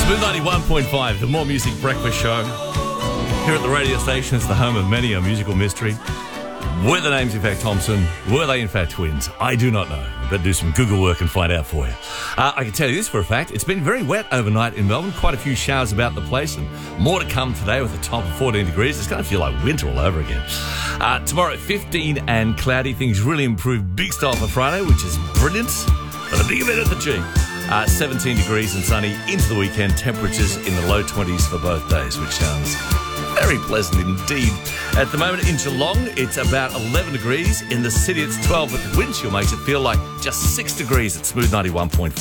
Smooth 91.5, the More Music Breakfast Show. Here at the radio station, it's the home of many a musical mystery. Were the names in fact Thompson? Were they in fact twins? I do not know. Better do some Google work and find out for you. I can tell you this for a fact. It's been very wet overnight in Melbourne. Quite a few showers about the place, and more to come today with a top of 14 degrees. It's going to feel like winter all over again. Tomorrow, 15 and cloudy. Things really improve. Big style for Friday, which is brilliant. But a big event at the G. 17 degrees and sunny into the weekend. Temperatures in the low 20s for both days, which sounds very pleasant indeed. At the moment in Geelong, it's about 11 degrees. In the city, it's 12, but the wind chill makes it feel like just 6 degrees at Smooth 91.5.